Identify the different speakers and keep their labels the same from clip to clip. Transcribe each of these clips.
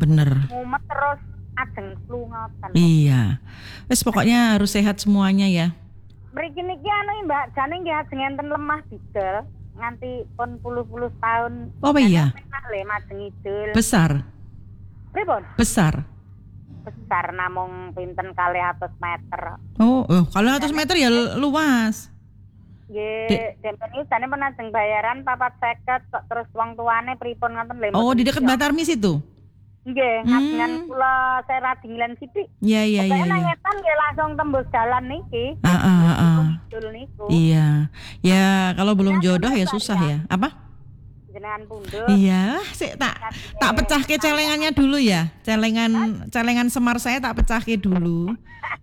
Speaker 1: bener.
Speaker 2: Mumet terus ajeng flu ngoten.
Speaker 1: Iya. Wes pokoknya harus sehat semuanya ya.
Speaker 2: Mriki niki anu Mbak, jane nggih ajeng enten lemah didol nganti pun puluh-puluh tahun.
Speaker 1: Oh iya.
Speaker 2: Le majeng idul.
Speaker 1: Besar.
Speaker 2: Pripun?
Speaker 1: Besar.
Speaker 2: Besar namung pinten 200 meter.
Speaker 1: Oh, kalau 100 meter ya luas.
Speaker 2: Nggih, dempen iki jane pun ajeng bayaran 450 kok terus wong tuane pripun ngoten lho.
Speaker 1: Oh, di dekat Batarmi situ.
Speaker 2: Nggih, ngajengan kula Sera Dinglan sithik.
Speaker 1: Iya.
Speaker 2: Nang ngetan nggih langsung tembus jalan niki. Idul niku.
Speaker 1: Iya. Ya, kalau belum jodoh ya susah ya. Apa?
Speaker 2: Jenengan pundhut.
Speaker 1: Iya, sik tak pecahke celengannya dulu ya. Celengan Semar saya tak pecahke dulu.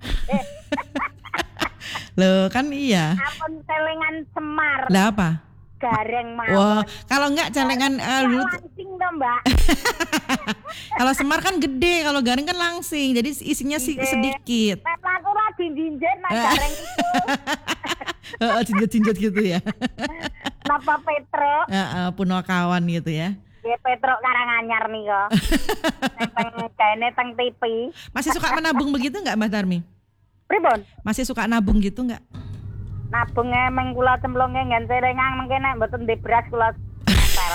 Speaker 1: Loh, kan iya.
Speaker 2: Ampun celengan Semar.
Speaker 1: Lah apa?
Speaker 2: Gareng mawon.
Speaker 1: Wah, kalau enggak celengan dulu.
Speaker 2: Langsing to, Mbak.
Speaker 1: Kalau Semar kan gede, kalau garing kan langsing. Jadi isinya sih sedikit.
Speaker 2: Nek laku ra dinjinjet nang gareng itu.
Speaker 1: Heeh, jinjet-jinjet gitu ya.
Speaker 2: Napa Petro?
Speaker 1: Heeh, Punakawan gitu ya.
Speaker 2: Nggih Petro Karanganyar nika. Teng kene teng TV.
Speaker 1: Masih suka menabung begitu enggak Mbak Tarmi?
Speaker 2: Pripun?
Speaker 1: Masih suka nabung gitu enggak?
Speaker 2: Nabung emeng kula cemplunge nggen cerengang mengke nek mboten ndek beras kula tel.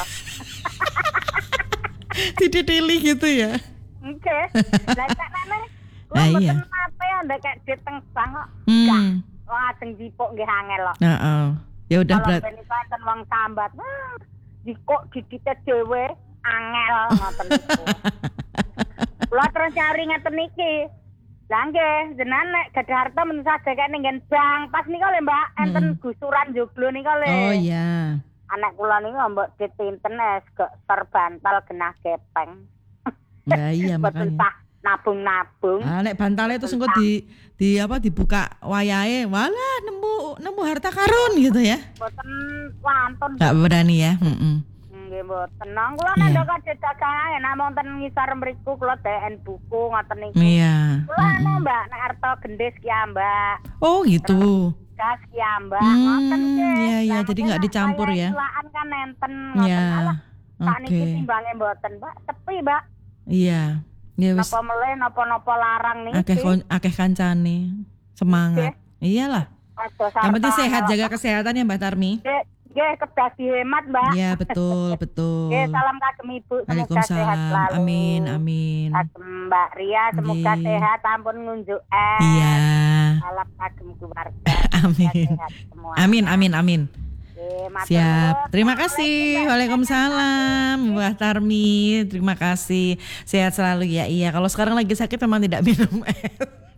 Speaker 1: Didetili gitu ya.
Speaker 2: Nggih. Lah sakmene
Speaker 1: Lah
Speaker 2: kula
Speaker 1: iya.
Speaker 2: mboten nate ndek kek diteng bang kok. Wong ajeng jipuk nggih angel kok.
Speaker 1: Heeh. Ya udah
Speaker 2: Kalau
Speaker 1: berat.
Speaker 2: ben wonten wong sambat, jikok didite dhewe angel ngoten niku. Kula terus nyari ngeten niki. Lah nggih, jenengan nek gadah harta men saged kene nggen bank. Pas nika lho Mbak, enten gusuran joglo nika lho.
Speaker 1: Oh iya.
Speaker 2: Anak kula niku mbok ditinten es gak terbantal genah gepeng.
Speaker 1: Ya iya makanya.
Speaker 2: Nabung-nabung.
Speaker 1: Ah nek bantale terus engko di apa dibuka wayahe, walah nemu harta karun gitu ya.
Speaker 2: Mboten wantun.
Speaker 1: Enggak berani ya.
Speaker 2: Nggih mboten. Nang kula nek ndok kadhe dagangan namung ten ngisor mriku kula deken buku ngoten niku.
Speaker 1: Iya.
Speaker 2: Kula ana Mbak nek arta gendhis ki Mbak.
Speaker 1: Oh gitu.
Speaker 2: Gas ki Mbak. Ngoten nggih.
Speaker 1: Iya jadi enggak dicampur ya.
Speaker 2: Kelaan kan nenten ngoten.
Speaker 1: Iya.
Speaker 2: Sak niki timbange mboten Mbak, tepi Mbak.
Speaker 1: Iya. Ya wis.
Speaker 2: Napa meleh napa-napa larang niki.
Speaker 1: Akeh kancane. Semangat. Iyalah. Yang penting sehat, jaga kesehatan ya Mbak Tarmi.
Speaker 2: Nggih, kedah dihemat, Mbak.
Speaker 1: Iya, betul.
Speaker 2: Nggih, salam kagem Ibu, semoga sehat selalu.
Speaker 1: Amin.
Speaker 2: Kagem Mbak Ria, semoga sehat, ampun ngunjuk
Speaker 1: Iya.
Speaker 2: Salam kagem keluarga.
Speaker 1: Amin. Siap. Terima kasih. Waalaikumsalam Mbak Tarmi. Terima kasih. Sehat selalu ya. Iya, kalau sekarang lagi sakit memang tidak minum es.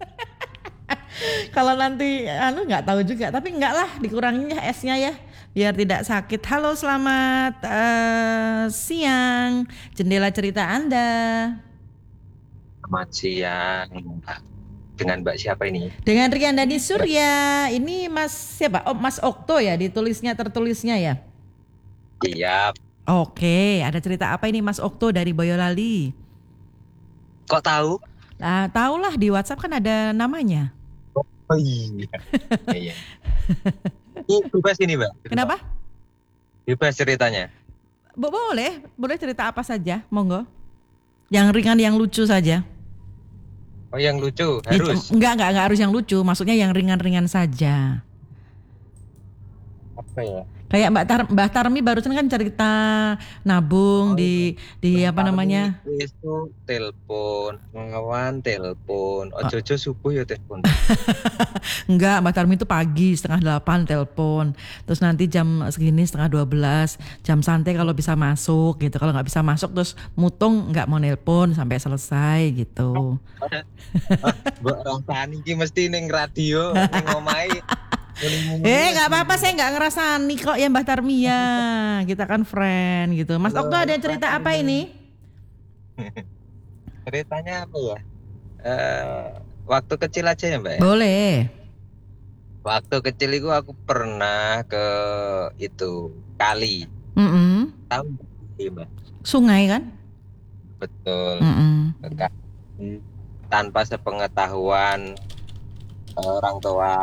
Speaker 1: Kalau nanti nggak tahu juga, tapi enggak lah, dikurangin ya esnya ya biar tidak sakit. Halo, selamat siang. Jendela cerita Anda.
Speaker 3: Selamat siang. Dengan Mbak siapa ini?
Speaker 1: Dengan Rian Dani Surya. Ini Mas siapa? Oh, Mas Okto ya, tertulisnya ya.
Speaker 3: Iya.
Speaker 1: Oke, ada cerita apa ini Mas Okto dari Boyolali?
Speaker 3: Kok tahu?
Speaker 1: Nah, tahulah di WhatsApp kan ada namanya.
Speaker 3: Oh iya. Iya. Ini bebas ini, Mbak.
Speaker 1: Kenapa?
Speaker 3: Bebas ceritanya.
Speaker 1: Boleh cerita apa saja, monggo. Yang ringan, yang lucu saja.
Speaker 3: Oh, yang lucu harus?
Speaker 1: Enggak harus yang lucu, maksudnya yang ringan-ringan saja.
Speaker 3: Apa ya?
Speaker 1: Kayak Mbak Tarmi barusan kan cerita nabung di apa namanya?
Speaker 3: Itu telepon, ngawan telepon, ojo-ojo subuh ya telepon.
Speaker 1: Enggak, Mbak Tarmi itu pagi 7:30 telepon. Terus nanti jam segini 11:30 jam santai kalau bisa masuk gitu. Kalau nggak bisa masuk terus mutung nggak mau nelpon sampai selesai gitu.
Speaker 3: Mbak Rontani ini mesti ning radio, ning omahe.
Speaker 1: Gak apa-apa, saya gak ngerasani kok ya Mbak Tarmi ya. Kita kan friend gitu. Mas Okto ada cerita apa ini?
Speaker 3: Ceritanya apa ya? Waktu kecil aja ya Mbak?
Speaker 1: Boleh.
Speaker 3: Waktu kecil itu aku pernah ke itu kali. Tahu ya Mbak?
Speaker 1: Sungai kan?
Speaker 3: Betul. Tanpa sepengetahuan orang tua.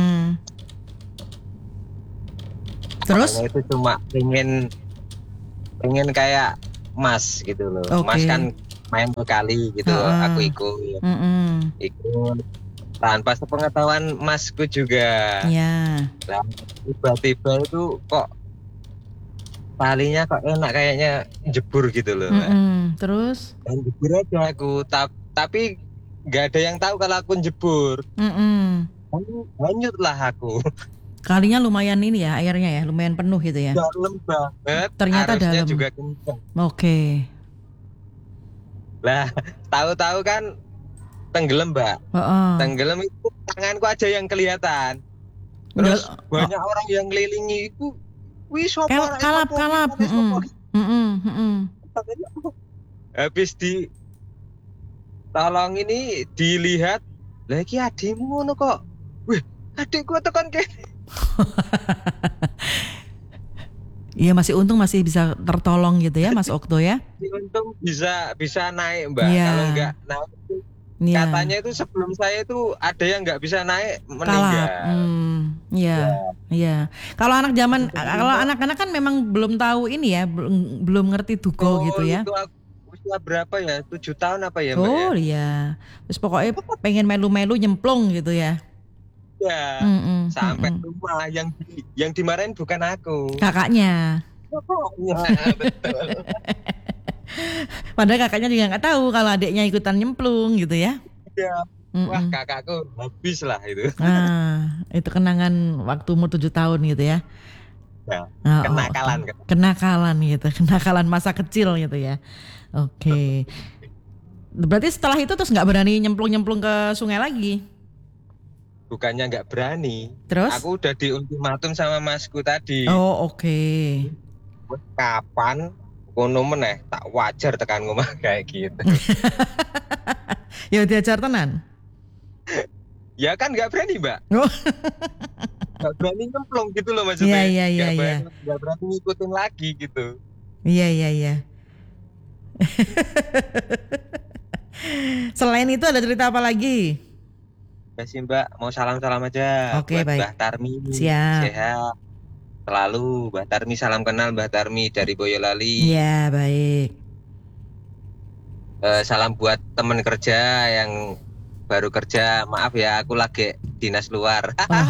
Speaker 1: Terus?
Speaker 3: Itu cuma pengen kayak Mas gitu loh.
Speaker 1: Okay.
Speaker 3: Mas kan main sekali gitu, aku ikut. Ikut tanpa sepengetahuan masku juga.
Speaker 1: Ya.
Speaker 3: Lah, tiba-tiba itu kok talinya kok enak kayaknya jebur gitu loh.
Speaker 1: Terus?
Speaker 3: Dan jebur aja aku, tapi nggak ada yang tahu kalau aku jebur. Hanyut lah aku.
Speaker 1: Kalinya lumayan ini ya airnya ya, lumayan penuh gitu ya.
Speaker 3: Dalam banget.
Speaker 1: Ternyata
Speaker 3: arusnya
Speaker 1: dalam.
Speaker 3: juga kencang.
Speaker 1: Oke.
Speaker 3: Lah, tahu-tahu kan tenggelam, Mbak. Tenggelam itu tanganku aja yang kelihatan. Terus banyak orang yang ngelilingi itu, wih sopor.
Speaker 1: Kalap.
Speaker 3: Habis tolong ini dilihat, lagi adikmu ngono kok. Wih, adikku tekan kene.
Speaker 1: Iya masih untung masih bisa tertolong gitu ya Mas Okto ya.
Speaker 3: Untung bisa naik Mbak.
Speaker 1: Yeah.
Speaker 3: Kalau nggak naik katanya itu sebelum saya itu ada yang nggak bisa naik meninggal.
Speaker 1: Iya. Kalau anak-anak kan memang belum tahu ini ya, belum ngerti dugo gitu ya.
Speaker 3: Itu usia berapa ya? 7 tahun apa ya Mbak?
Speaker 1: Oh iya. Terus pokoknya pengen melu-melu nyemplung gitu ya.
Speaker 3: Ya, sampai rumah yang dimarahin bukan aku.
Speaker 1: Kakaknya.
Speaker 3: Betul.
Speaker 1: Padahal kakaknya juga nggak tahu kalau adiknya ikutan nyemplung gitu ya.
Speaker 3: Iya. Wah kakakku habis lah itu.
Speaker 1: Itu kenangan waktu umur 7 tahun gitu ya.
Speaker 3: Ya, kenakalan
Speaker 1: gitu, kenakalan masa kecil gitu ya. Oke. Berarti setelah itu terus nggak berani nyemplung ke sungai lagi?
Speaker 3: Bukannya nggak berani.
Speaker 1: Terus?
Speaker 3: Aku udah diultimatum sama masku tadi.
Speaker 1: Oh oke.
Speaker 3: Kapan kono meneh tak wajar tekan ngomah kayak gitu.
Speaker 1: Ya diajar tenan.
Speaker 3: Ya kan nggak berani Mbak. Nggak berani nyemplung gitu loh maksudnya.
Speaker 1: Iya.
Speaker 3: Nggak berani ngikutin lagi gitu.
Speaker 1: Iya. Selain itu ada cerita apa lagi?
Speaker 3: Ya sih Mbak, mau salam-salam aja.
Speaker 1: Oke,
Speaker 3: buat
Speaker 1: baik.
Speaker 3: Mbah Tarmi.
Speaker 1: Siap.
Speaker 3: Sehat. Selalu Mbah Tarmi, salam kenal Mbah Tarmi dari Boyolali.
Speaker 1: Iya, baik.
Speaker 3: Salam buat teman kerja yang baru kerja. Maaf ya, aku lagi dinas luar.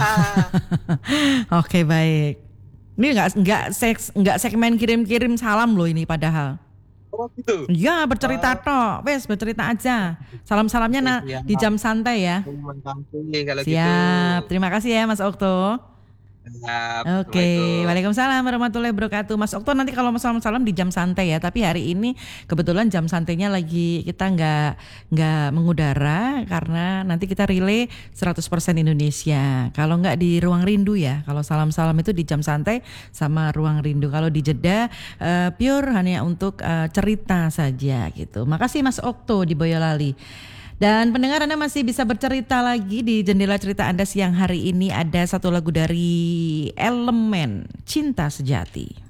Speaker 1: Oke, baik. Ini enggak segmen kirim-kirim salam loh ini padahal.
Speaker 3: Oh gitu.
Speaker 1: Iya, bercerita tok. Wes, bercerita aja. Salam-salamnya di jam santai ya.
Speaker 3: Kalau
Speaker 1: Siap.
Speaker 3: gitu.
Speaker 1: Terima kasih ya Mas Okto. Oke, waalaikumsalam warahmatullahi wabarakatuh. Mas Okto nanti kalau mau salam-salam di jam santai ya. Tapi hari ini kebetulan jam santainya lagi kita nggak mengudara karena nanti kita relay 100% Indonesia. Kalau nggak di Ruang Rindu ya. Kalau salam-salam itu di jam santai sama Ruang Rindu. Kalau di Jeddah pure hanya untuk cerita saja gitu. Makasih Mas Okto di Boyolali. Dan pendengar Anda masih bisa bercerita lagi di jendela cerita Anda siang hari ini. Ada satu lagu dari Elemen, Cinta Sejati.